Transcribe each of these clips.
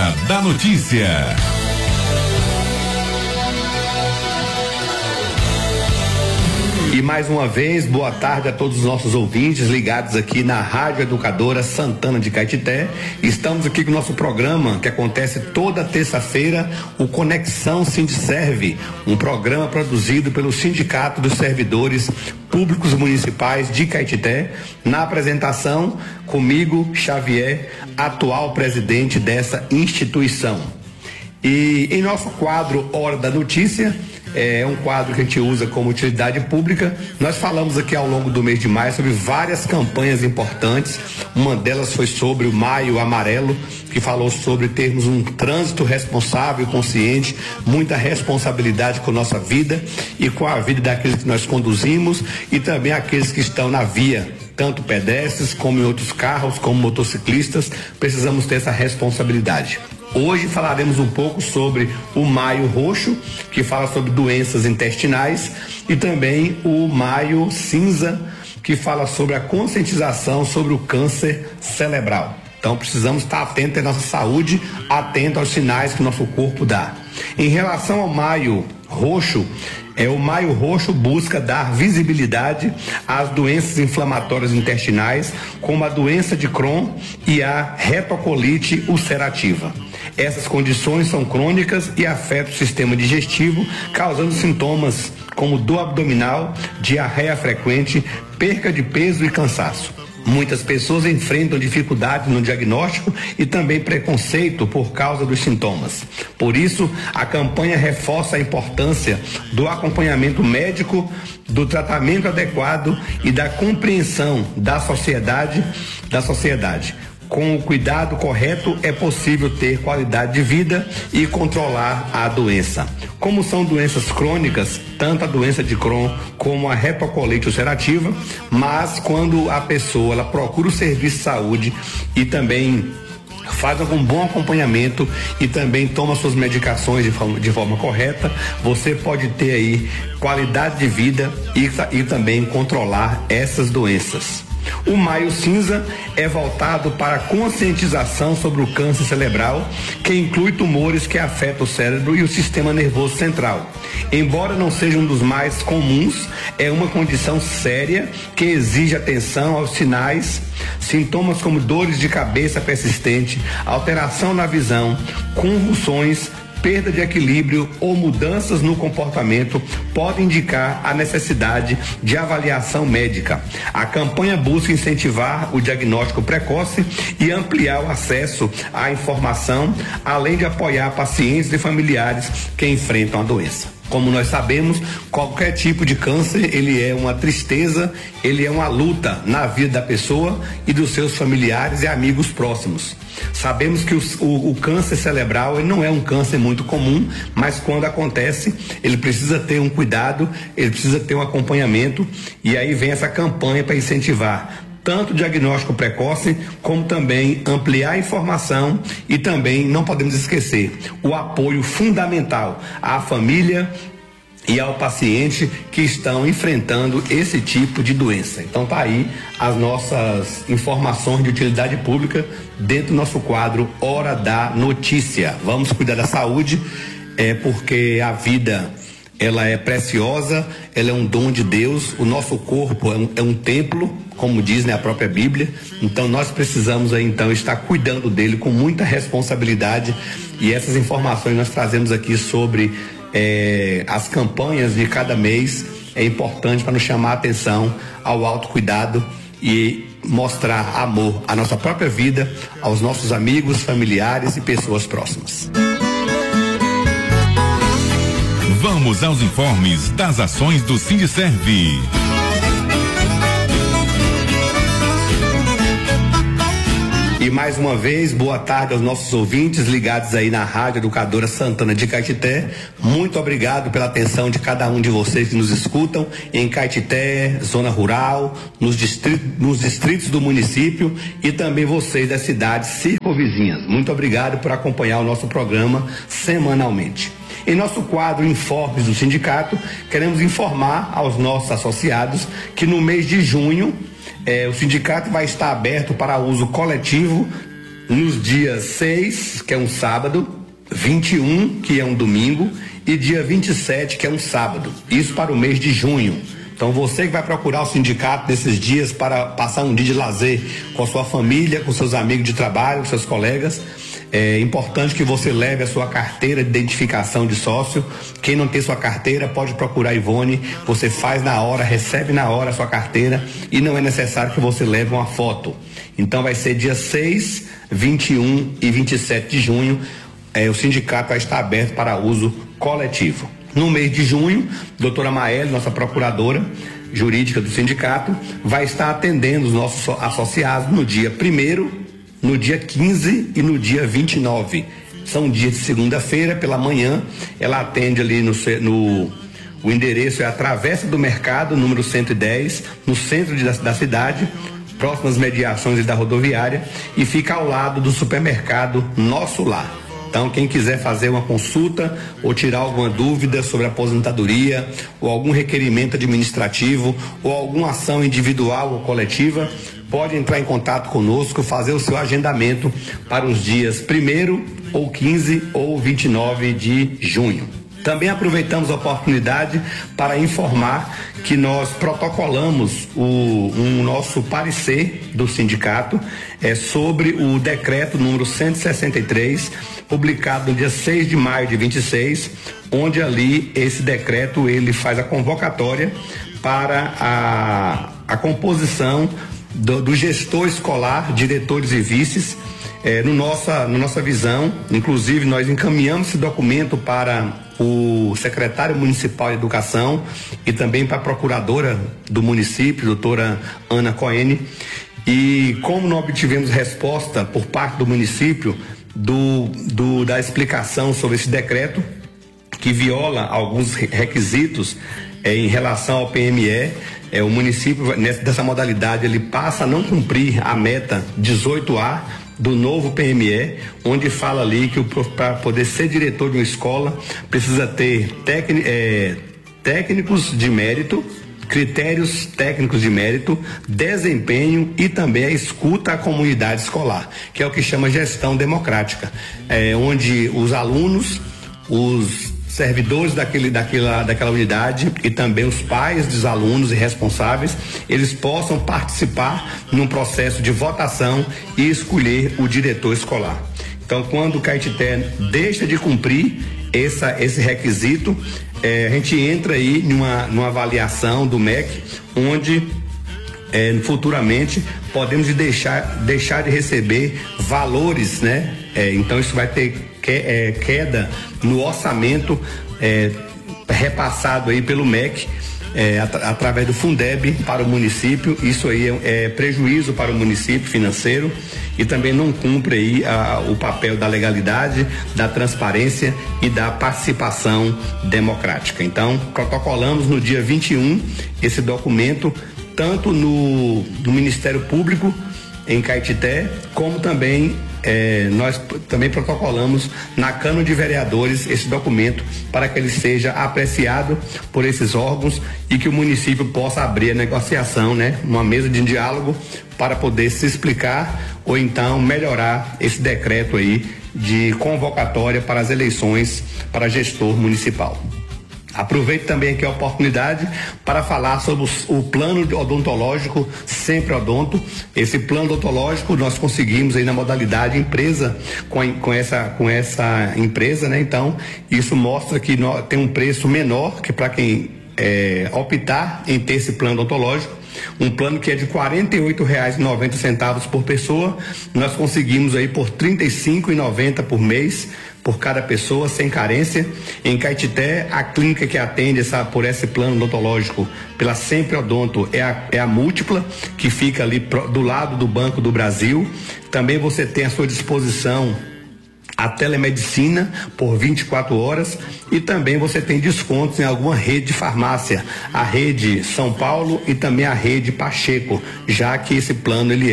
Hora da Notícia. E mais uma vez, boa tarde a todos os nossos ouvintes ligados aqui na Rádio Educadora Santana de Caetité. Estamos aqui com o nosso programa que acontece toda terça-feira, o Conexão Sindiserve, um programa produzido pelo Sindicato dos Servidores Públicos Municipais de Caetité, na apresentação comigo, Xavier, atual presidente dessa instituição. E em nosso quadro Hora da Notícia, é um quadro que a gente usa como utilidade pública. Nós falamos aqui ao longo do mês de maio sobre várias campanhas importantes. Uma delas foi sobre o Maio Amarelo, que falou sobre termos um trânsito responsável e consciente, muita responsabilidade com a nossa vida e com a vida daqueles que nós conduzimos e também aqueles que estão na via, tanto pedestres como em outros carros, como motociclistas. Precisamos ter essa responsabilidade. Hoje falaremos um pouco sobre o Maio Roxo, que fala sobre doenças intestinais, e também o Maio Cinza, que fala sobre a conscientização sobre o câncer cerebral. Então precisamos estar atentos à nossa saúde, atentos aos sinais que o nosso corpo dá. Em relação ao Maio Roxo, o Maio Roxo busca dar visibilidade às doenças inflamatórias intestinais, como a doença de Crohn e a retocolite ulcerativa. Essas condições são crônicas e afetam o sistema digestivo, causando sintomas como dor abdominal, diarreia frequente, perca de peso e cansaço. Muitas pessoas enfrentam dificuldade no diagnóstico e também preconceito por causa dos sintomas. Por isso, a campanha reforça a importância do acompanhamento médico, do tratamento adequado e da compreensão da sociedade. Com o cuidado correto é possível ter qualidade de vida e controlar a doença. Como são doenças crônicas, tanto a doença de Crohn como a retocolite ulcerativa, mas quando a pessoa ela procura o serviço de saúde e também faz um bom acompanhamento e também toma suas medicações de forma correta, você pode ter aí qualidade de vida e também controlar essas doenças. O Maio Cinza é voltado para a conscientização sobre o câncer cerebral, que inclui tumores que afetam o cérebro e o sistema nervoso central. Embora não seja um dos mais comuns, é uma condição séria que exige atenção aos sintomas como dores de cabeça persistente, alteração na visão, convulsões, perda de equilíbrio ou mudanças no comportamento podem indicar a necessidade de avaliação médica. A campanha busca incentivar o diagnóstico precoce e ampliar o acesso à informação, além de apoiar pacientes e familiares que enfrentam a doença. Como nós sabemos, qualquer tipo de câncer, ele é uma tristeza, ele é uma luta na vida da pessoa e dos seus familiares e amigos próximos. Sabemos que o câncer cerebral ele não é um câncer muito comum, mas quando acontece, ele precisa ter um cuidado, ele precisa ter um acompanhamento, e aí vem essa campanha para incentivar tanto o diagnóstico precoce, como também ampliar a informação e também, não podemos esquecer, o apoio fundamental à família e ao paciente que estão enfrentando esse tipo de doença. Então tá aí as nossas informações de utilidade pública dentro do nosso quadro Hora da Notícia. Vamos cuidar da saúde, porque a vida ela é preciosa, ela é um dom de Deus, o nosso corpo é um templo, como diz, né, a própria Bíblia. Então nós precisamos aí então estar cuidando dele com muita responsabilidade, e essas informações nós trazemos aqui sobre as campanhas de cada mês. É importante para nos chamar a atenção ao autocuidado e mostrar amor à nossa própria vida, aos nossos amigos, familiares e pessoas próximas. Vamos aos informes das ações do Sindiserve. E mais uma vez, boa tarde aos nossos ouvintes ligados aí na Rádio Educadora Santana de Caetité. Muito obrigado pela atenção de cada um de vocês que nos escutam em Caetité, zona rural, nos distritos do município e também vocês das cidades circunvizinhas. Muito obrigado por acompanhar o nosso programa semanalmente. Em nosso quadro Informes do Sindicato, queremos informar aos nossos associados que no mês de junho o sindicato vai estar aberto para uso coletivo nos dias 6, que é um sábado, 21, que é um domingo, e dia 27, que é um sábado. Isso para o mês de junho. Então você que vai procurar o sindicato nesses dias para passar um dia de lazer com a sua família, com seus amigos de trabalho, com seus colegas, é importante que você leve a sua carteira de identificação de sócio. Quem não tem sua carteira pode procurar a Ivone, você faz na hora, recebe na hora a sua carteira e não é necessário que você leve uma foto. Então vai ser dia 6, 21 e 27 de junho, o sindicato vai estar aberto para uso coletivo. No mês de junho, doutora Maeli, nossa procuradora jurídica do sindicato, vai estar atendendo os nossos associados no dia 1º, no dia 15 e no dia 29. São dias de segunda-feira, pela manhã, ela atende ali o endereço é a Travessa do Mercado, número 110, no centro da cidade, próximo às mediações da rodoviária, e fica ao lado do supermercado Nosso Lar. Então, quem quiser fazer uma consulta ou tirar alguma dúvida sobre aposentadoria ou algum requerimento administrativo ou alguma ação individual ou coletiva, pode entrar em contato conosco, fazer o seu agendamento para os dias 1º ou 15 ou 29 de junho. Também aproveitamos a oportunidade para informar que nós protocolamos o nosso parecer do sindicato sobre o decreto número 163, publicado no dia 6 de maio de 26, onde ali esse decreto ele faz a convocatória para a composição do gestor escolar, diretores e vices. Na nossa visão, inclusive nós encaminhamos esse documento para o secretário municipal de educação e também para a procuradora do município, doutora Ana Coene, e como não obtivemos resposta por parte do município da explicação sobre esse decreto, que viola alguns requisitos em relação ao PME, o município dessa modalidade ele passa a não cumprir a meta 18A do novo PME, onde fala ali que para poder ser diretor de uma escola precisa ter técnicos de mérito, critérios técnicos de mérito, desempenho e também a escuta à comunidade escolar, que é o que chama gestão democrática, onde os alunos, os servidores daquela unidade e também os pais dos alunos e responsáveis, eles possam participar num processo de votação e escolher o diretor escolar. Então, quando o Caetité deixa de cumprir esse requisito, a gente entra aí numa avaliação do MEC, onde futuramente podemos deixar de receber valores, né? Então isso vai ter queda no orçamento repassado aí pelo MEC, através do Fundeb para o município. Isso aí é prejuízo para o município financeiro e também não cumpre aí o papel da legalidade, da transparência e da participação democrática. Então, protocolamos no dia 21 esse documento, tanto no Ministério Público em Caetité, como também nós também protocolamos na Câmara de Vereadores esse documento para que ele seja apreciado por esses órgãos e que o município possa abrir a negociação, né? Uma mesa de diálogo para poder se explicar ou então melhorar esse decreto aí de convocatória para as eleições para gestor municipal. Aproveito também aqui a oportunidade para falar sobre o plano odontológico Sempre Odonto. Esse plano odontológico nós conseguimos aí na modalidade empresa com essa empresa, né? Então, isso mostra que tem um preço menor que para quem optar em ter esse plano odontológico. Um plano que é de R$ 48,90 por pessoa, nós conseguimos aí por R$ 35,90 por mês, por cada pessoa, sem carência. Em Caetité, a clínica que atende por esse plano odontológico pela Sempre Odonto é a Múltipla, que fica ali do lado do Banco do Brasil. Também você tem à sua disposição a telemedicina por 24 horas e também você tem descontos em alguma rede de farmácia, a rede São Paulo e também a rede Pacheco, já que esse plano ele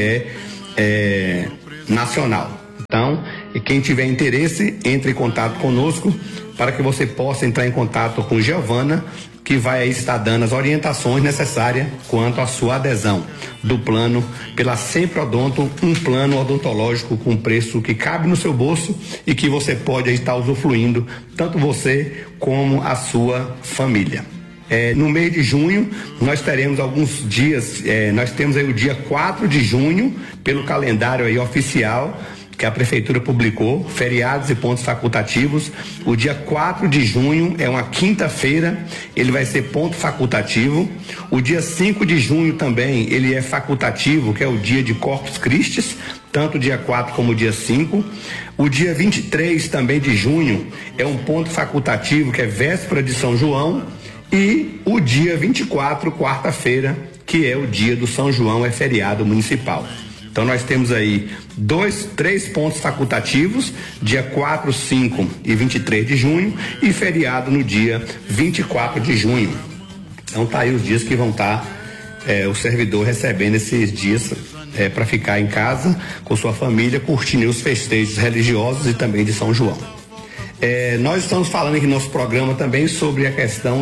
é nacional. Então, quem tiver interesse, entre em contato conosco para que você possa entrar em contato com Giovana que vai estar dando as orientações necessárias quanto à sua adesão do plano pela Sempre Odonto, um plano odontológico com preço que cabe no seu bolso e que você pode estar usufruindo, tanto você como a sua família. No mês de junho, nós teremos alguns dias, nós temos aí o dia 4 de junho, pelo calendário aí oficial, que a Prefeitura publicou, feriados e pontos facultativos. O dia 4 de junho é uma quinta-feira, ele vai ser ponto facultativo. O dia 5 de junho também, ele é facultativo, que é o dia de Corpus Christi, tanto o dia 4 como o dia 5. O dia 23 também de junho é um ponto facultativo, que é véspera de São João. E o dia 24, quarta-feira, que é o dia do São João, é feriado municipal. Então nós temos aí 3 pontos facultativos, dia 4, 5 e 23 de junho, e feriado no dia 24 de junho. Então tá aí os dias que vão estar o servidor recebendo esses dias para ficar em casa com sua família, curtindo os festejos religiosos e também de São João. Nós estamos falando aqui no nosso programa também sobre a questão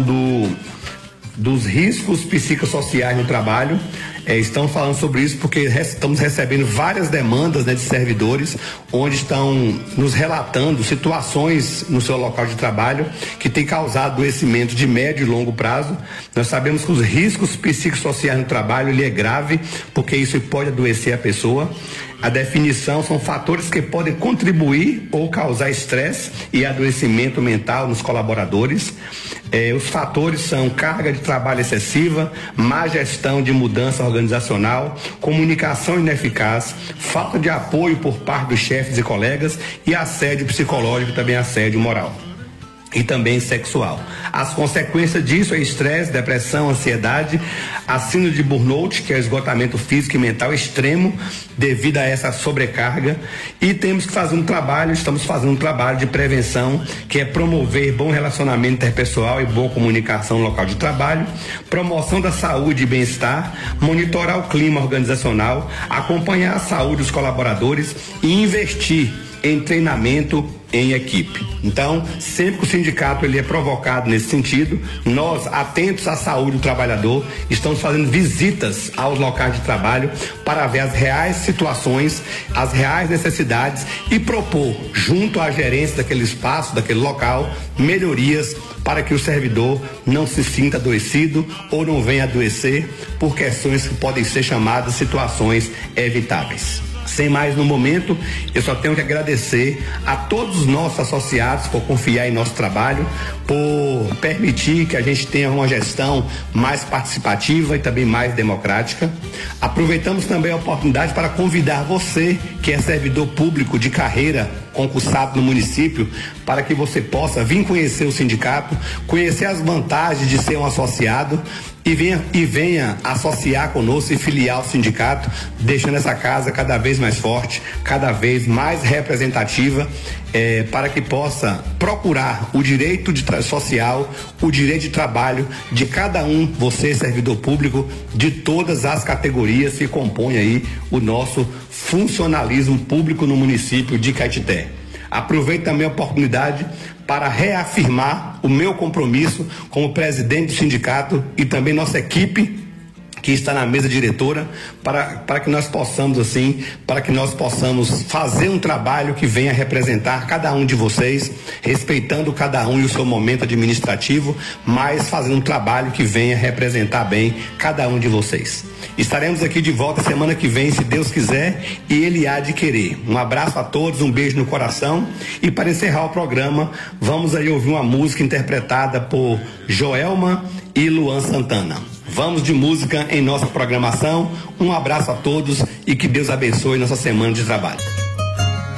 dos riscos psicossociais no trabalho. Estamos falando sobre isso porque estamos recebendo várias demandas, de servidores, onde estão nos relatando situações no seu local de trabalho que tem causado adoecimento de médio e longo prazo. Nós sabemos que os riscos psicossociais no trabalho ele é grave, porque isso pode adoecer a pessoa. A definição são fatores que podem contribuir ou causar estresse e adoecimento mental nos colaboradores. Os fatores são carga de trabalho excessiva, má gestão de mudança organizacional, comunicação ineficaz, falta de apoio por parte dos chefes e colegas e assédio psicológico, também assédio moral e também sexual. As consequências disso é estresse, depressão, ansiedade, a síndrome de burnout, que é o esgotamento físico e mental extremo devido a essa sobrecarga, e temos que fazer estamos fazendo um trabalho de prevenção, que é promover bom relacionamento interpessoal e boa comunicação no local de trabalho, promoção da saúde e bem-estar, monitorar o clima organizacional, acompanhar a saúde dos colaboradores e investir em treinamento em equipe. Então, sempre que o sindicato ele é provocado nesse sentido, nós, atentos à saúde do trabalhador, estamos fazendo visitas aos locais de trabalho para ver as reais situações, as reais necessidades e propor, junto à gerência daquele espaço, daquele local, melhorias para que o servidor não se sinta adoecido ou não venha adoecer por questões que podem ser chamadas situações evitáveis. Sem mais no momento, eu só tenho que agradecer a todos os nossos associados por confiar em nosso trabalho, por permitir que a gente tenha uma gestão mais participativa e também mais democrática. Aproveitamos também a oportunidade para convidar você, que é servidor público de carreira concursado no município, para que você possa vir conhecer o sindicato, conhecer as vantagens de ser um associado e venha associar conosco e filiar o sindicato, deixando essa casa cada vez mais forte, cada vez mais representativa, para que possa procurar o direito social, o direito de trabalho de cada um, você servidor público, de todas as categorias que compõem aí o nosso funcionalismo público no município de Caetité. Aproveito também a oportunidade para reafirmar o meu compromisso como presidente do sindicato e também nossa equipe que está na mesa diretora para que nós possamos fazer um trabalho que venha representar cada um de vocês, respeitando cada um e o seu momento administrativo, mas fazendo um trabalho que venha representar bem cada um de vocês. Estaremos aqui de volta semana que vem, se Deus quiser, e Ele há de querer. Um abraço a todos, um beijo no coração, e para encerrar o programa, vamos aí ouvir uma música interpretada por Joelma e Luan Santana. Vamos de música em nossa programação. Um abraço a todos e que Deus abençoe nossa semana de trabalho.